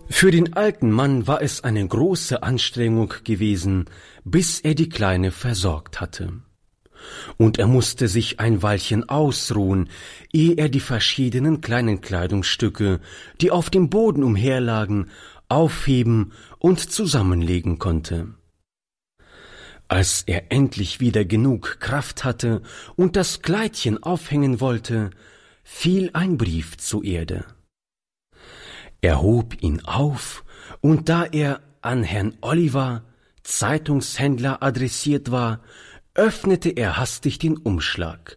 Für den alten Mann war es eine große Anstrengung gewesen, bis er die Kleine versorgt hatte. Und er musste sich ein Weilchen ausruhen, ehe er die verschiedenen kleinen Kleidungsstücke, die auf dem Boden umherlagen, aufheben und zusammenlegen konnte. Als er endlich wieder genug Kraft hatte und das Kleidchen aufhängen wollte, fiel ein Brief zur Erde. Er hob ihn auf, und da er an Herrn Oliver, Zeitungshändler, adressiert war, öffnete er hastig den Umschlag.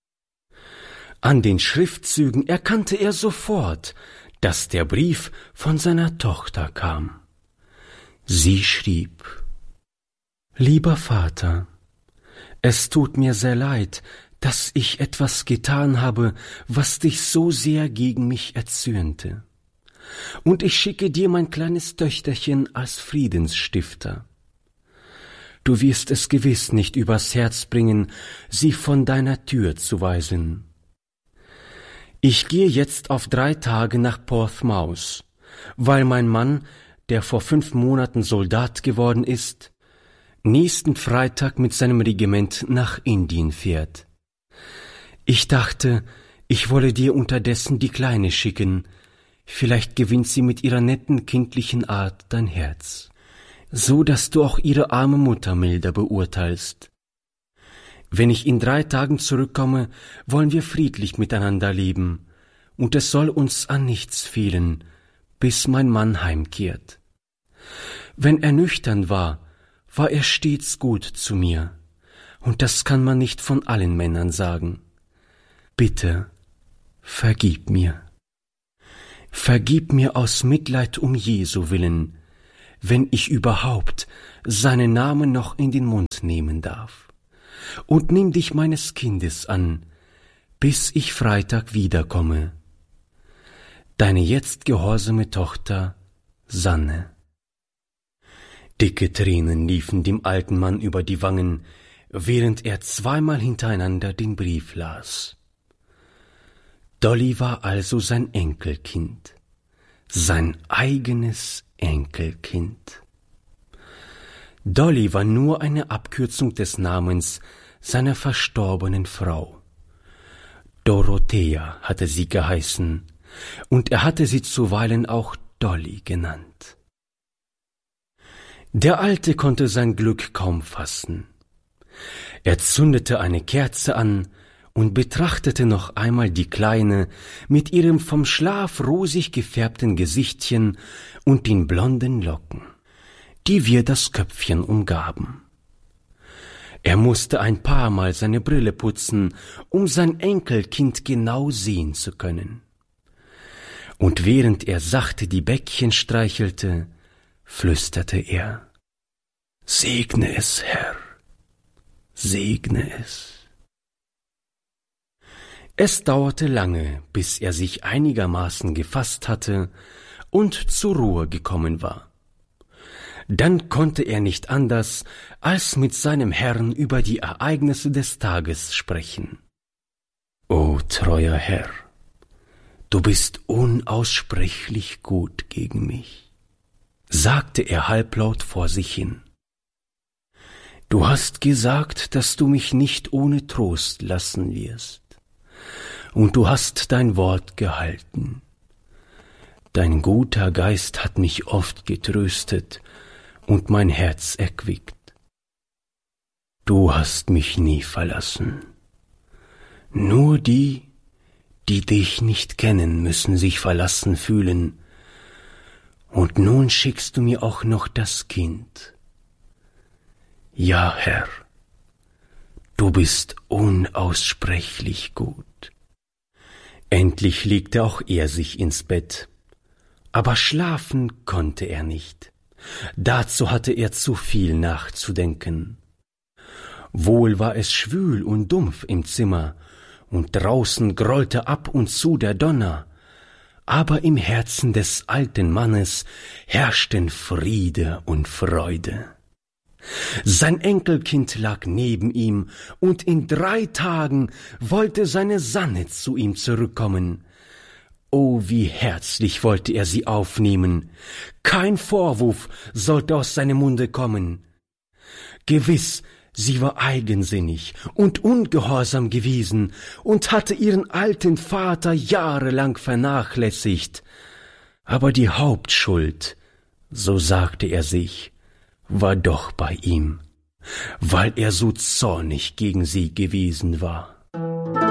An den Schriftzügen erkannte er sofort, dass der Brief von seiner Tochter kam. Sie schrieb: »Lieber Vater, es tut mir sehr leid, dass ich etwas getan habe, was dich so sehr gegen mich erzürnte. Und ich schicke dir mein kleines Töchterchen als Friedensstifter. Du wirst es gewiss nicht übers Herz bringen, sie von deiner Tür zu weisen. Ich gehe jetzt auf 3 Tage nach Portsmouth, weil mein Mann, der vor 5 Monaten Soldat geworden ist, nächsten Freitag mit seinem Regiment nach Indien fährt. Ich dachte, ich wolle dir unterdessen die Kleine schicken, vielleicht gewinnt sie mit ihrer netten, kindlichen Art dein Herz, so dass du auch ihre arme Mutter milder beurteilst. Wenn ich in 3 Tagen zurückkomme, wollen wir friedlich miteinander leben, und es soll uns an nichts fehlen, bis mein Mann heimkehrt. Wenn er nüchtern war er stets gut zu mir, und das kann man nicht von allen Männern sagen. Bitte, vergib mir. Vergib mir aus Mitleid um Jesu willen, wenn ich überhaupt seinen Namen noch in den Mund nehmen darf. Und nimm dich meines Kindes an, bis ich Freitag wiederkomme. Deine jetzt gehorsame Tochter Sanne.« Dicke Tränen liefen dem alten Mann über die Wangen, während er 2-mal hintereinander den Brief las. Dolly war also sein Enkelkind, sein eigenes Enkelkind. Dolly war nur eine Abkürzung des Namens seiner verstorbenen Frau. Dorothea hatte sie geheißen, und er hatte sie zuweilen auch Dolly genannt. Der Alte konnte sein Glück kaum fassen. Er zündete eine Kerze an und betrachtete noch einmal die Kleine mit ihrem vom Schlaf rosig gefärbten Gesichtchen und den blonden Locken, die wir das Köpfchen umgaben. Er musste ein paar Mal seine Brille putzen, um sein Enkelkind genau sehen zu können. Und während er sachte die Bäckchen streichelte, flüsterte er: »Segne es, Herr, segne es.« Es dauerte lange, bis er sich einigermaßen gefasst hatte und zur Ruhe gekommen war. Dann konnte er nicht anders, als mit seinem Herrn über die Ereignisse des Tages sprechen. »O treuer Herr, du bist unaussprechlich gut gegen mich«, sagte er halblaut vor sich hin. »Du hast gesagt, dass du mich nicht ohne Trost lassen wirst. Und du hast dein Wort gehalten. Dein guter Geist hat mich oft getröstet und mein Herz erquickt. Du hast mich nie verlassen. Nur die, die dich nicht kennen, müssen sich verlassen fühlen. Und nun schickst du mir auch noch das Kind. Ja, Herr, du bist unaussprechlich gut.« Endlich legte auch er sich ins Bett, aber schlafen konnte er nicht. Dazu hatte er zu viel nachzudenken. Wohl war es schwül und dumpf im Zimmer, und draußen grollte ab und zu der Donner, aber im Herzen des alten Mannes herrschten Friede und Freude. Sein Enkelkind lag neben ihm, und in 3 Tagen wollte seine Sanne zu ihm zurückkommen. Oh, wie herzlich wollte er sie aufnehmen. Kein Vorwurf sollte aus seinem Munde kommen. Gewiss, sie war eigensinnig und ungehorsam gewesen und hatte ihren alten Vater jahrelang vernachlässigt. Aber die Hauptschuld, so sagte er sich, war doch bei ihm, weil er so zornig gegen sie gewesen war.